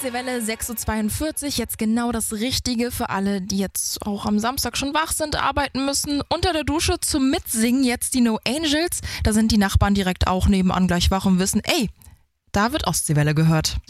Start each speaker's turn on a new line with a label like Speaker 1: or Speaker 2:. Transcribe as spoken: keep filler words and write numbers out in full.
Speaker 1: Ostseewelle sechs Uhr zweiundvierzig, jetzt genau das Richtige für alle, die jetzt auch am Samstag schon wach sind, arbeiten müssen. Unter der Dusche zum Mitsingen jetzt die No Angels. Da sind die Nachbarn direkt auch nebenan gleich wach und wissen, ey, da wird Ostseewelle gehört.